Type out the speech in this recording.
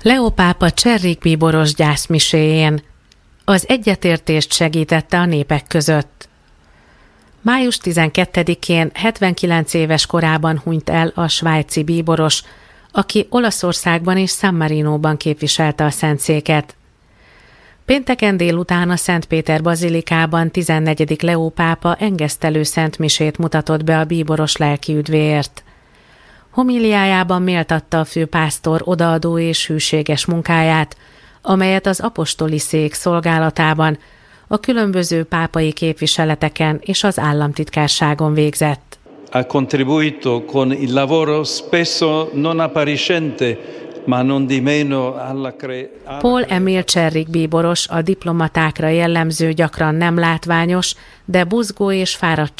Leó pápa Cserrik bíboros gyászmiséjén. Az egyetértést segítette a népek között. Május 12-én 79 éves korában hunyt el a svájci bíboros, aki Olaszországban és San Marinóban képviselte a Szentszéket. Pénteken délután a Szent Péter bazilikában 14. Leó pápa engesztelő szentmisét mutatott be a bíboros lelkiüdvéért. Homiliájában méltatta a főpásztor odaadó és hűséges munkáját, amelyet az apostoli szék szolgálatában, a különböző pápai képviseleteken és az államtitkárságon végzett. Ha contribuito con il lavoro spesso non appariscente, ma non di meno alla Paul Emil Cserrik bíboros a diplomatákra jellemző gyakran nem látványos, de buzgó és fáradt